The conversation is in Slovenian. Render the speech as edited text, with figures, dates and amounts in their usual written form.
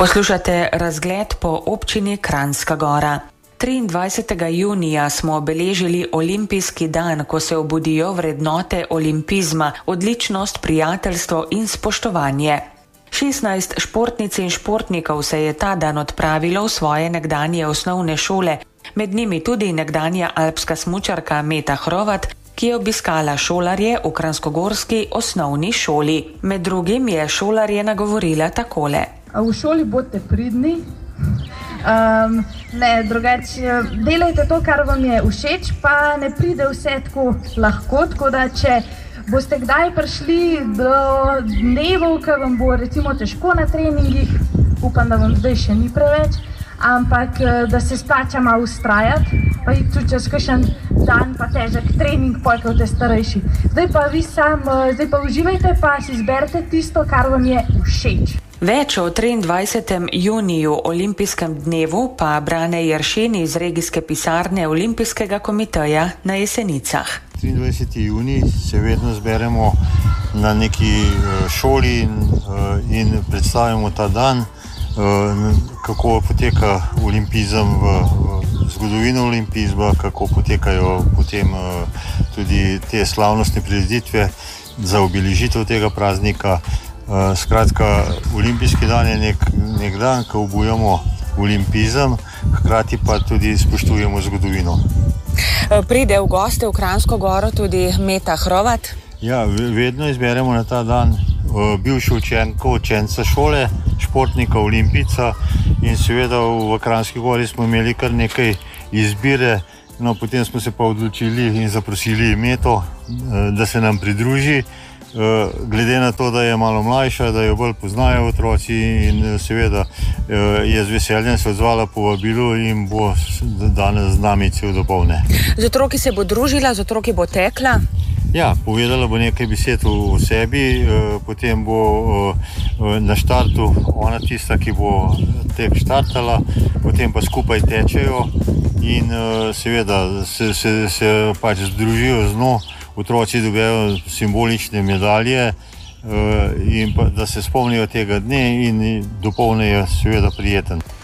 Poslušate razgled po občini Kranjska Gora. 23. junija smo obeležili olimpijski dan, ko se obudijo vrednote olimpizma, odličnost, prijateljstvo in spoštovanje. 16 športnic in športnikov se je ta dan odpravilo v svoje nekdanje osnovne šole, med njimi tudi nekdanja alpska smučarka Meta Hrovat, ki je obiskala šolarje v kranjskogorski osnovni šoli. Med drugim je šolarje nagovorila takole. V šoli bodite pridni, drugače delajte to, kar vam je všeč, pa ne pride vse tako lahko, tako da če boste kdaj prišli do dnevov, ki vam bo recimo težko na treningih, upam, da vam zdaj še ni preveč, ampak da se splača malo vztrajati, pa iti tudi čez kakšen dan pa težek trening, pojka v te starejši. Zdaj pa uživajte, pa si izberite tisto, kar vam je všeč. Več o 23. juniju, olimpijskem dnevu, pa Brane Jeršin iz regijske pisarne Olimpijskega komiteja na Jesenicah. 23. junij se vedno zberemo na neki šoli in predstavimo ta dan, kako poteka olimpizem v zgodovino olimpizma, kako potekajo potem tudi te slavnostne prireditve za obeležitev tega praznika. Skratka, olimpijski dan je nek dan, ko obujamo olimpizem, hkrati pa tudi spoštujemo zgodovino. Pride v goste v Kranjsko Goro tudi Meta Hrovat? Ja, vedno izberemo na ta dan bivši učenca šole, športnika, olimpijca, in seveda v Kranjski Gori smo imeli kar nekaj izbire, no potem smo se pa odločili in zaprosili Meto, da se nam pridruži. Glede na to, da je malo mlajša, da jo bolj poznajo otroci, in seveda je z veseljem se odzvala povabilu in bo danes z nami cel dopoldne. Z otroki se bo družila, z otroki bo tekla? Ja, povedala bo nekaj besed o sebi, potem bo na štartu ona tista, ki bo tek štartala, potem pa skupaj tečejo in seveda se pač združijo z njo. Otroci dobijo simbolične medalje in pa, da se spomnijo tega dne, in dopoldne je seveda prijeten.